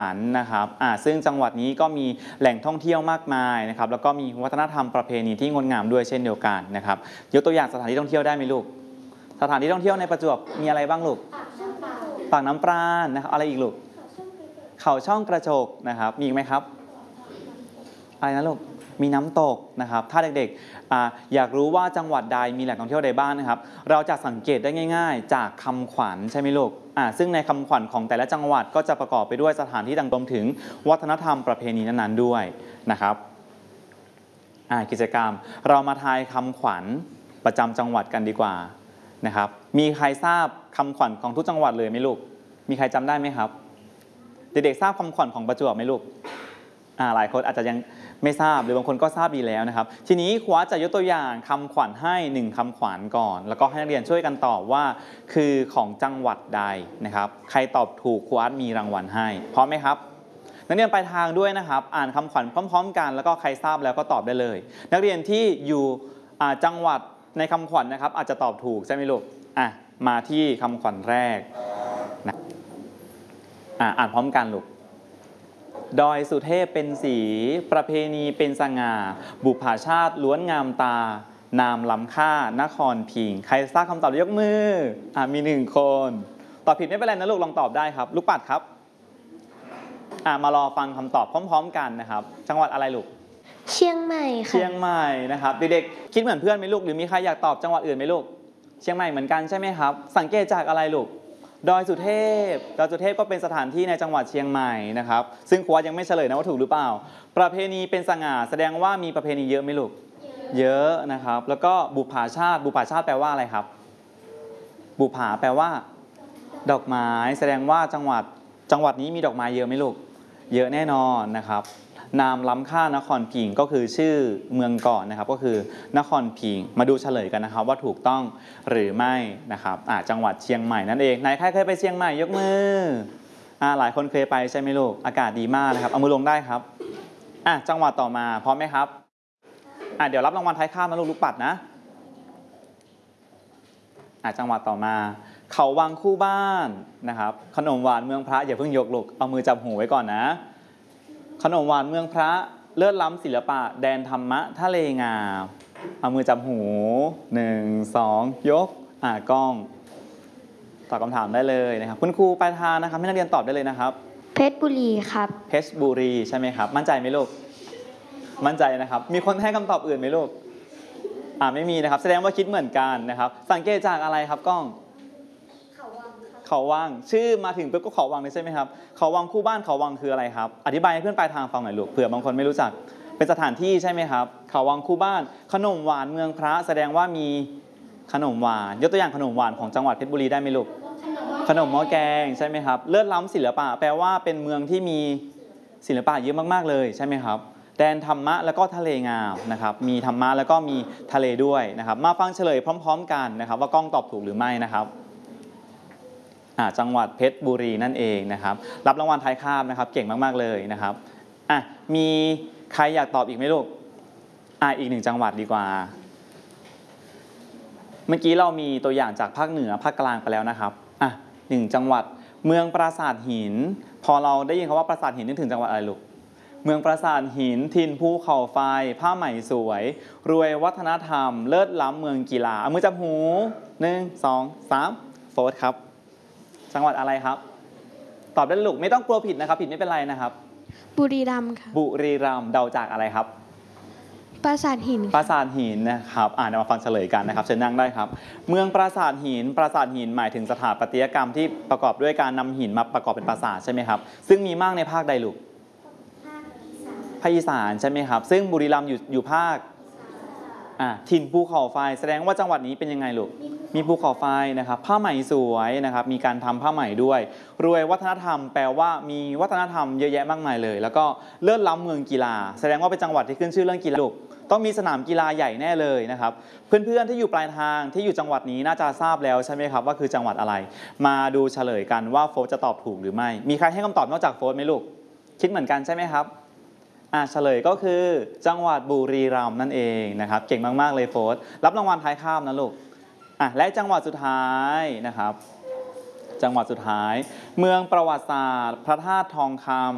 นะครับซึ่งจังหวัดนี้ก็มีแหล่งท่องเที่ยวมากมายนะครับแล้วก็มีวัฒนธรรมประเพณีที่งดงามด้วยเช่นเดียวกันนะครับยกตัวอย่างสถานที่ท่องเที่ยวได้ไหมลูกสถานที่ท่องเที่ยวในประจวบมีอะไรบ้างลูกปากน้ำปราณนะครับอะไรอีกลูกเขาช่องกระจกนะครับมีอีกไหมครับอะไรนะลูกมีน้ำตกนะครับถ้าเด็กๆอยากรู้ว่าจังหวัดใดมีแหล่งท่องเที่ยวใดบ้างนะครับเราจะสังเกตได้ง่ายๆจากคำขวัญใช่ไหมลูกซึ่งในคำขวัญของแต่ละจังหวัดก็จะประกอบไปด้วยสถานที่ต่างรวมถึงวัฒนธรรมประเพณีนั้นๆด้วยนะครับกิจกรรมเรามาทายคำขวัญประจำจังหวัดกันดีกว่านะครับมีใครทราบคำขวัญของทุกจังหวัดเลยไหมลูกมีใครจำได้ไหมครับเด็กๆทราบคำขวัญของประจวบไหมลูกหลายคนอาจจะยังไม่ทราบหรือบางคนก็ทราบดีแล้วนะครับทีนี้ครูจะยกตัวอย่างคำขวัญให้1คำขวัญก่อนแล้วก็ให้นักเรียนช่วยกันตอบว่าคือของจังหวัดใดนะครับใครตอบถูกครูมีรางวัลให้พร้อมไหมครับนักเรียนปลายทางด้วยนะครับอ่านคำขวัญพร้อมๆกันแล้วก็ใครทราบแล้วก็ตอบได้เลยนักเรียนที่อยู่จังหวัดในคำขวัญนะครับอาจจะตอบถูกใช่ไหมลูกมาที่คำขวัญแรกนะอ่านพร้อมกันลูกดอยสุเทพเป็นสีประเพณีเป็นสง่าบุพชาติล้วนงามตานามล้ำค่านครพิงค์ใครทราบคำตอบยกมือมี1คนตอบผิดไม่เป็นไรนะลูกลองตอบได้ครับลูกปัดครับมารอฟังคำตอบพร้อมๆกันนะครับจังหวัดอะไรลูกเชียงใหม่ค่ะเชียงใหม่นะครับเด็กๆคิดเหมือนเพื่อนไหมลูกหรือมีใครอยากตอบจังหวัดอื่นไหมลูกเชียงใหม่เหมือนกันใช่ไหมครับสังเกตจากอะไรลูกดอยสุเทพก็เป็นสถานที่ในจังหวัดเชียงใหม่นะครับซึ่งครูยังไม่เฉลยนะว่าถูกหรือเปล่าประเพณีเป็นสง่าแสดงว่ามีประเพณีเยอะไหมลูกเยอะนะครับแล้วก็บุพชาติแปลว่าอะไรครับบุภาแปลว่าดอกไม้แสดงว่าจังหวัดนี้มีดอกไม้เยอะไหมลูกเยอะแน่นอนนะครับนามล้ำค่านครพิงค์ก็คือชื่อเมืองก่อนนะครับก็คือนครพิงค์มาดูเฉลยกันนะครับว่าถูกต้องหรือไม่นะครับจังหวัดเชียงใหม่นั่นเองไหนใครเคยไปเชียงใหม่ยกมือหลายคนเคยไปใช่ไหมลูกอากาศดีมากนะครับเอามือลงได้ครับจังหวัดต่อมาพร้อมไหมครับเดี๋ยวรับรางวัลท้ายข้ามนะลูกปัดนะจังหวัดต่อมาเขาวังคู่บ้านนะครับขนมหวานเมืองพระอย่าเพิ่งยกลูกเอามือจับหูไว้ก่อนนะขนมหวานเมืองพระเลิศล้ำศิลปะแดนธรรมะทะเลงามเอามือจับหู1 2ยกกล้องตอบคำถามได้เลยนะครับคุณครูปลายทางนะครับให้นักเรียนตอบได้เลยนะครับเพชรบุรีครับเพชรบุรีใช่ไหมครับมั่นใจไหมลูกมั่นใจนะครับมีคนให้คำตอบอื่นไหมลูกไม่มีนะครับแสดงว่าคิดเหมือนกันนะครับสังเกตจากอะไรครับกล้องเขาวังชื่อมาถึงปุ๊บก็เขาวังเลยใช่ไหมครับเขาวังคู่บ้านเขาวังคืออะไรครับอธิบายให้เพื่อนปลายทางฟังหน่อยลูกเผื่อบางคนไม่รู้จักเป็นสถานที่ใช่ไหมครับเขาวังคู่บ้านขนมหวานเมืองพระแสดงว่ามีขนมหวานยกตัวอย่างขนมหวานของจังหวัดเพชรบุรีได้ไหมลูกขนมหม้อแกงใช่ไหมครับเลิศล้ำศิลปะแปลว่าเป็นเมืองที่มีศิลปะเยอะมากๆเลยใช่ไหมครับแดนธรรมะแล้วก็ทะเลงามนะครับมีธรรมะแล้วก็มีทะเลด้วยนะครับมาฟังเฉลยพร้อมๆกันนะครับว่ากล้องตอบถูกหรือไม่นะครับจังหวัดเพชรบุรีนั่นเองนะครับรับรางวัลท้ายคาบนะครับเก่งมากๆเลยนะครับมีใครอยากตอบอีกไหมลูกอีก1จังหวัดดีกว่าเมื่อกี้เรามีตัวอย่างจากภาคเหนือภาคกลางไปแล้วนะครับ1จังหวัดเมืองปราสาทหินพอเราได้ยินคำว่าปราสาทหินนึกถึงจังหวัดอะไรลูกเมืองปราสาทหินถิ่นภูเขาไฟผ้าไหมสวยรวยวัฒนธรรมเลิศล้ำเมืองกีฬาเอามือจับหู1 2 3โฟร์ครับจังหวัดอะไรครับตอบได้ลูกไม่ต้องกลัวผิดนะครับผิดไม่เป็นไรนะครับบุรีรัมย์ค่ะบุรีรัมย์เดาจากอะไรครับปราสาทหินปราสาทหินนะครับเดี๋ยวมาฟังเฉลยกันนะครับเชิญนั่งได้ครับเมืองปราสาทหินหมายถึงสถาปัตยกรรมที่ประกอบด้วยการนำหินมาประกอบเป็นปราสาทใช่ไหมครับซึ่งมีมากในภาคใดลูกภาคอีสานใช่ไหมครับซึ่งบุรีรัมย์อยู่ภาคถิ่นภูเขาไฟแสดงว่าจังหวัดนี้เป็นยังไงลูกมีภูเขาไฟนะครับผ้าไหมสวยนะครับมีการทำผ้าไหมด้วยรวยวัฒนธรรมแปลว่ามีวัฒนธรรมเยอะแยะมากมายเลยแล้วก็เลิศล้ำเมืองกีฬาแสดงว่าเป็นจังหวัดที่ขึ้นชื่อเรื่องกีฬาลูกต้องมีสนามกีฬาใหญ่แน่เลยนะครับเพื่อนๆที่อยู่ปลายทางที่อยู่จังหวัดนี้น่าจะทราบแล้วใช่ไหมครับว่าคือจังหวัดอะไรมาดูเฉลยกันว่าโฟร์จะตอบถูกหรือไม่มีใครให้คำตอบนอกจากโฟร์ไหมลูกคิดเหมือนกันใช่ไหมครับเฉลยก็คือจังหวัดบุรีรัมย์นั่นเองนะครับเก่งมากๆเลยโฟร์รับรางวัลท้ายคาบนะลูกและจังหวัดสุดท้ายนะครับจังหวัดสุดท้ายเมืองประวัติศาสตร์พระธาตุทองคำ